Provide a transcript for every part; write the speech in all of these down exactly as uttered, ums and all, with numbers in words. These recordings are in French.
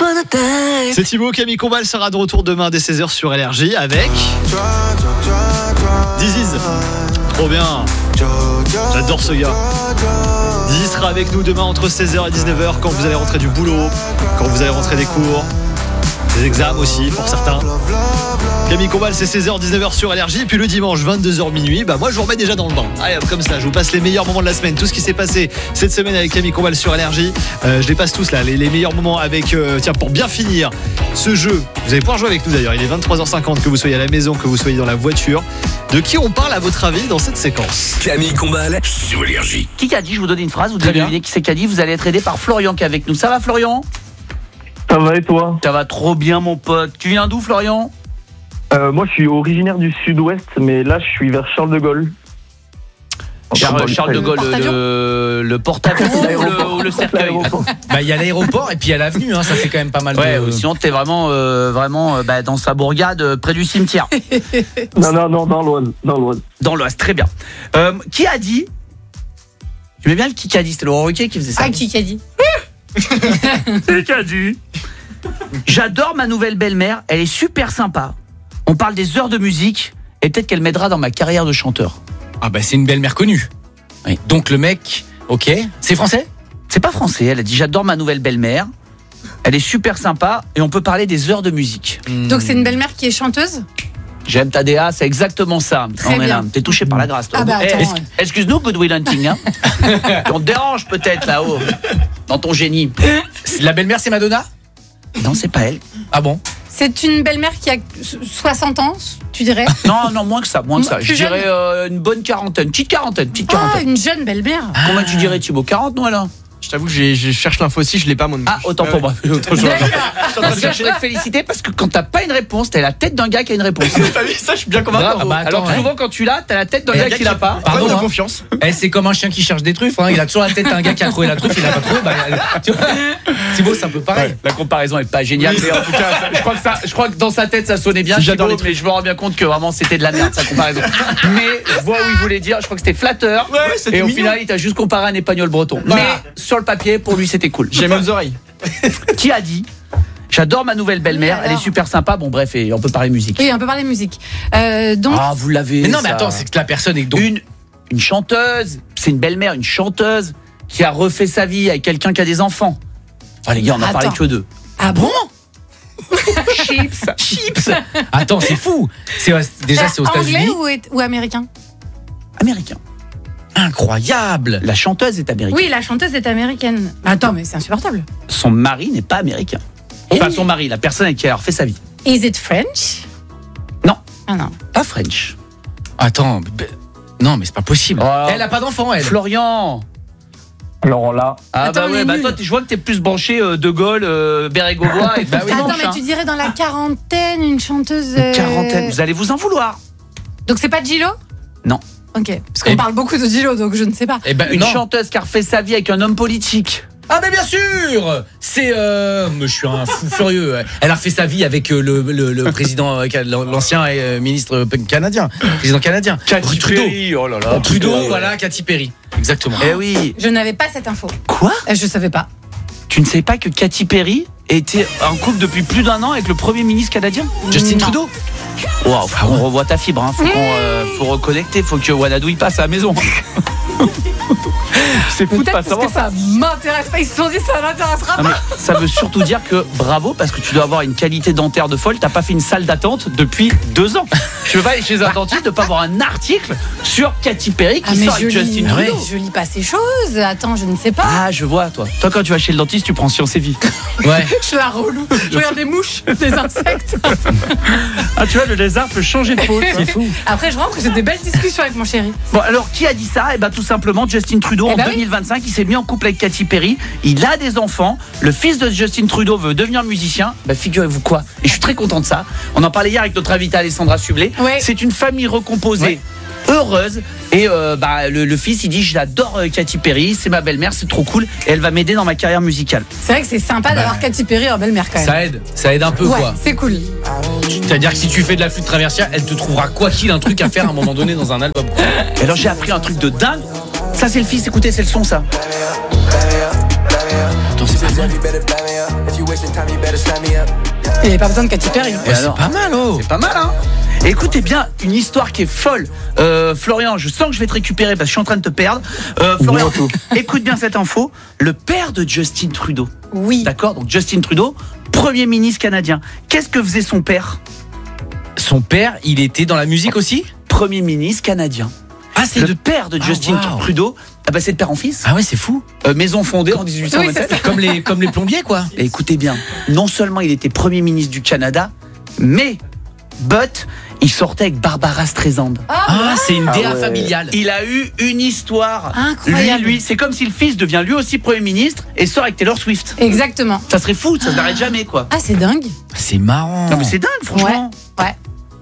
C'est Thibaut, Camille Combal sera de retour demain dès seize heures sur L R J avec Diziz. Trop bien. J'adore ce gars. Diziz sera avec nous demain entre seize heures et dix-neuf heures quand vous allez rentrer du boulot, quand vous allez rentrer des cours, des examens aussi pour certains. Camille Combal, c'est seize heures dix-neuf heures sur L R J. Et puis le dimanche vingt-deux heures minuit, bah moi je vous remets déjà dans le bain. Allez hop, comme ça, je vous passe les meilleurs moments de la semaine. Tout ce qui s'est passé cette semaine avec Camille Combal sur L R J, euh, je les passe tous là, les, les meilleurs moments avec euh, tiens, pour bien finir ce jeu, vous allez pouvoir jouer avec nous d'ailleurs. Il est vingt-trois heures cinquante, que vous soyez à la maison, que vous soyez dans la voiture. De qui on parle à votre avis dans cette séquence? Camille Combal sur L R J. Qui a dit? Je vous donne une phrase, vous devez deviner qui c'est qui a dit. Vous allez être aidé par Florian qui est avec nous. Ça va Florian? Ça va et toi? Ça va trop bien mon pote. Tu viens d'où Florian? euh, Moi je suis originaire du sud-ouest, mais là je suis vers Charles de Gaulle. Charles, Charles de Gaulle, porte-avions le, le porte-avions ou le, ou le cercueil? Bah il y a l'aéroport et puis il y a l'avenue, hein, ça fait quand même pas mal. Ouais, de... sinon t'es vraiment, euh, vraiment euh, bah, dans sa bourgade, euh, près du cimetière. Non, non, non, dans l'Oise. Dans l'Oise. Dans l'Ouest, très bien. Euh, qui a dit? J'aimais bien le qui a dit, c'était Laurent Ruquier qui faisait ça. Ah, qui a dit? Qui a dit? J'adore ma nouvelle belle-mère, elle est super sympa. On parle des heures de musique et peut-être qu'elle m'aidera dans ma carrière de chanteur. Ah bah c'est une belle-mère connue. Oui. Donc le mec, ok, c'est français? C'est pas français, elle a dit j'adore ma nouvelle belle-mère. Elle est super sympa et on peut parler des heures de musique. Hmm. Donc c'est une belle-mère qui est chanteuse? J'aime ta D A, c'est exactement ça. Très On est bien. là. T'es touché par la grâce, toi. Ah bah, Eh, attends, es- ouais. excuse-nous, Good Will Hunting. Hein. On te dérange peut-être là-haut, dans ton génie. La belle-mère c'est Madonna? Non, c'est pas elle. Ah bon? C'est une belle-mère qui a soixante ans, tu dirais? Non, non, moins que ça, moins que ça. Plus Je jeune. dirais euh, une bonne quarantaine, petite quarantaine, petite Ah, quarantaine. une jeune belle-mère. Combien tu dirais, Thibaut? quarante, non, alors? Je t'avoue que j'ai- je cherche l'info aussi, je l'ai pas moi. Ah, autant pour moi. Autant je Parce que je voudrais te féliciter parce que quand t'as pas une réponse, t'as la tête d'un gars qui a une réponse. T'as vu ça, je suis bien convaincu. Bravo. Ah bah, attends, Alors ouais. souvent quand tu l'as, t'as la tête d'un Et gars un gars qui l'a qui- pas. Pardon, de hein. confiance. Eh, c'est comme un chien qui cherche des truffes, hein. Il a toujours la tête d'un gars qui a trouvé la truffe, il a pas trouvé. Bah, tu vois, Thibaut, c'est un peu pareil. Ouais, la comparaison est pas géniale, mais en tout cas, ça- je crois que ça, je crois que dans sa tête ça sonnait bien. J'adore Thibaut, les mais je me rends bien compte que vraiment c'était de la merde sa comparaison. Mais je vois où il voulait dire. Je crois que c'était flatteur. Ouais, c'était et au mignon. final, il t'a juste comparé à un espagnol breton. Voilà. Mais sur le papier, pour lui, c'était cool. J'ai les mêmes oreilles. Qui a dit? J'adore ma nouvelle belle-mère, Oui, elle est alors. super sympa. Bon, bref, et on peut parler musique. Oui, on peut parler musique. Euh, donc, Ah, vous l'avez. Mais non, mais ça. attends, c'est que la personne est donc. Une, une chanteuse, c'est une belle-mère, une chanteuse qui a refait sa vie avec quelqu'un qui a des enfants. Ah, les gars, on a parlé Attends. que d'eux. ah bon? Chips, chips. Attends, c'est fou. C'est déjà c'est aux Anglais États-Unis. ou, est- ou américain? Américain. Incroyable. La chanteuse est américaine. Oui, la chanteuse est américaine. Attends, mais c'est insupportable. Son mari n'est pas américain. Enfin, son mari, la personne avec qui elle a refait sa vie. Is it French? Non. Ah non. Pas French. Attends, b- non, mais c'est pas possible. Oh. Elle a pas d'enfant, elle. Florian. Alors là, Ah Attends, bah on ouais, est bah nuls. toi, t'es- je vois que t'es plus branché euh, De Gaulle, euh, Bérégovois et bah oui, Attends, Manche, mais hein. tu dirais dans la quarantaine, une chanteuse. Une euh, quarantaine, vous allez vous en vouloir. Donc c'est pas Gillo? Non. Ok. Parce qu'on Et- parle beaucoup de Gillo, donc je ne sais pas. Eh ben, Une non. chanteuse qui a refait sa vie avec un homme politique. Ah mais bien sûr. C'est euh, mais je suis un fou furieux. Elle a refait sa vie avec euh, le, le, le président, euh, l'ancien euh, ministre canadien, président canadien. Cathy Trudeau. Perry, oh là là. Trudeau, voilà, Katy Perry. Exactement. Eh oui. Je n'avais pas cette info. Quoi? Euh, Je savais pas. Tu ne savais pas que Katy Perry était en couple depuis plus d'un an avec le premier ministre canadien? Justin Non. Trudeau. Wow, faut qu'on revoie ta fibre, hein. Faut qu'on euh, faut reconnecter, faut que Wanadoo il passe à la maison. C'est fou de Peut-être pas parce savoir que ça. ça m'intéresse pas. Ils se sont dit ça m'intéressera Non, pas. mais ça veut surtout dire que bravo parce que tu dois avoir une qualité dentaire de folle. T'as pas fait une salle d'attente depuis deux ans. Tu veux pas aller chez un dentiste de pas avoir un article sur Katy Perry qui Ah mais sort je avec lis, Justin Trudeau. je lis pas ces choses. Attends, je ne sais pas. Ah, je vois toi. Toi quand tu vas chez le dentiste, tu prends Science et Vie. Ouais. Je suis la relou. Je regarde des mouches, des insectes. Ah, tu vois, le lézard peut changer de peau. C'est fou. Après, je rentre, j'ai des belles discussions avec mon chéri. Bon, alors qui a dit ça? Eh ben tout simplement Justin Trudeau. Eh En ben oui. deux mille vingt-cinq, il s'est mis en couple avec Katy Perry. Il a des enfants. Le fils de Justin Trudeau veut devenir musicien. Ben figurez-vous quoi? Et je suis très content de ça. On en parlait hier avec notre invitée Alessandra Sublet. Ouais. C'est une famille recomposée. Ouais. Heureuse et euh, bah, le, le fils il dit j'adore euh, Katy Perry, c'est ma belle-mère, c'est trop cool et elle va m'aider dans ma carrière musicale. C'est vrai que c'est sympa d'avoir Katy Perry en belle-mère quand même. Ça aide, ça aide un peu Ouais, quoi. c'est cool. C'est-à-dire que si tu fais de la flûte traversière, elle te trouvera quoi qu'il un truc à faire à un moment donné dans un album. Et alors j'ai appris un truc de dingue. Ça c'est le fils, écoutez c'est le son ça. Attends, c'est pas mal. Il avait pas besoin de Katy Perry. Et alors Pas mal, oh. C'est pas mal, hein. Et écoutez bien, une histoire qui est folle. Euh, Florian, je sens que je vais te récupérer parce que je suis en train de te perdre. Euh, Florian, écoute bien cette info. Le père de Justin Trudeau, Oui. d'accord, donc Justin Trudeau, Premier ministre canadien. Qu'est-ce que faisait son père? Son père, il était dans la musique aussi? Premier ministre canadien. Ah, c'est Le de... père de Ah, Justin wow. Trudeau, ah bah c'est de père en fils. Ah ouais, c'est fou. Euh, maison fondée en dix-huit cent vingt-sept. Oui, c'est Comme les, comme les plombiers, quoi. Et écoutez bien, non seulement il était Premier ministre du Canada, mais, but, il sortait avec Barbara Streisand. Ah, c'est une D A ouais. familiale. Il a eu une histoire. Incroyable. Lui, lui, c'est comme si le fils devient lui aussi Premier ministre et sort avec Taylor Swift. Exactement. Ça serait fou, ça s'arrête jamais, quoi. Ah, c'est dingue. C'est marrant. Non mais c'est dingue, franchement. Ouais.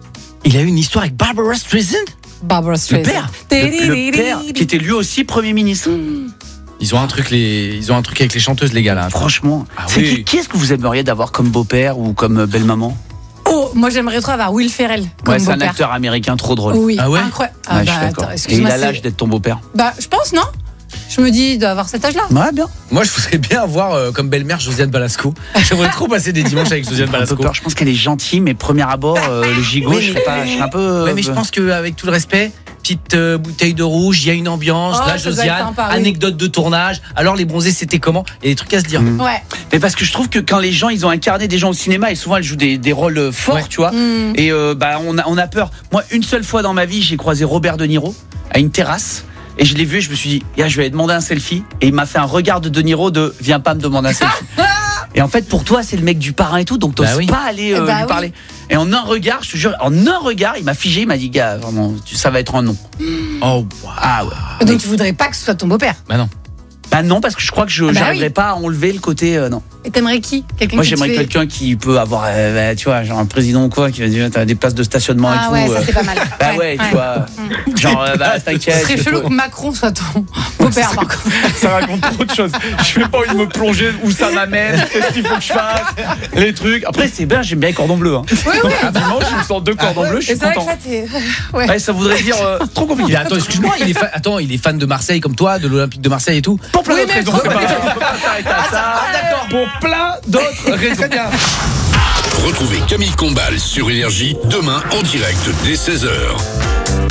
Il a eu une histoire avec Barbara Streisand. Barbara Streisand. père. Le, le père, qui était lui aussi Premier ministre. Ils ont un truc, les... Ils ont un truc avec les chanteuses, les gars, là. Franchement. Ah C'est oui. qui, qui est-ce que vous aimeriez d'avoir comme beau-père ou comme euh, belle-maman? Oh, moi j'aimerais trop avoir Will Ferrell comme Ouais, c'est un beau-père. acteur américain trop drôle. Oui, Ah ouais incroyable. Ouais, Ah je bah suis d'accord. attends, Et il excuse-moi. a l'âge c'est- d'être ton beau-père. Bah, je pense, non? Je me dis d'avoir cet âge-là. Ouais, bien. Moi, je voudrais bien avoir euh, comme belle-mère Josiane Balasco. J'aimerais trop passer des dimanches avec Josiane J'ai un peu Balasco. peur. Je pense qu'elle est gentille, mais premier abord, euh, le gigot, Oui, je serais pas, je serais un peu. Ouais, mais je pense qu'avec tout le respect, petite euh, bouteille de rouge, il y a une ambiance, Oh, la ça doit être Josiane, sympa, oui. anecdote de tournage. Alors, les bronzés, c'était comment? Il y a des trucs à se dire. Mm. Ouais. Mais parce que je trouve que quand les gens, ils ont incarné des gens au cinéma et souvent elles jouent des, des rôles euh, forts, Ouais. tu vois. Mm. Et euh, bah on a, on a peur. Moi, une seule fois dans ma vie, j'ai croisé Robert De Niro à une terrasse. Et je l'ai vu et je me suis dit, yeah, je vais lui demander un selfie. Et il m'a fait un regard de De Niro de viens pas me demander un selfie. Et en fait, pour toi, c'est le mec du parrain et tout, donc t'oses Bah oui. pas aller euh, Eh bah lui oui. parler. Et en un regard, je te jure, en un regard, il m'a figé, il m'a dit, gars, vraiment, tu- ça va être un non. Oh, Ah ouais. Donc tu voudrais pas que ce soit ton beau-père. bah non. Bah non, parce que je crois que je bah j'arriverai oui. pas à enlever le côté euh, non. Et t'aimerais qui? Quelqu'un Moi qui te j'aimerais fait- quelqu'un qui peut avoir euh, bah, tu vois, genre un président ou quoi qui va dire t'as des places de stationnement Ah et tout. ouais, ça euh. c'est pas mal. Bah ouais, tu vois. Genre euh, bah Ce t'inquiète. serait je chelou peux- que Macron soit ton beau-père par contre. Ça raconte trop de choses. Je n'ai pas envie de me plonger où ça m'amène, qu'est-ce qu'il faut que je fasse, les trucs. Après, Après c'est bien, j'aime bien les cordons bleus hein. Oui, oui. un dimanche, je me sens deux cordons bleus, je Et suis c'est vrai que content. ça t'es. Ouais. Ouais, ça voudrait dire euh, trop compliqué. Mais attends, excuse-moi, il est fa- attends, il est fan de Marseille comme toi, de l'Olympique de Marseille et tout. Pour plein Oui, d'autres mais raisons, trop c'est pas compliqué. on peut pas s'arrêter à ça. Ah, d'accord. Pour plein d'autres raisons. Retrouvez Camille Combal sur Énergie demain en direct dès seize heures.